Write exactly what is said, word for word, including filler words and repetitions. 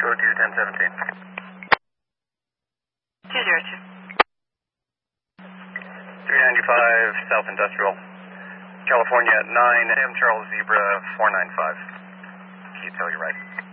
two oh two, ten seventeen. two zero two. three ninety-five South Industrial, California, nine M Charles Zebra four nine five. Can you tell you right?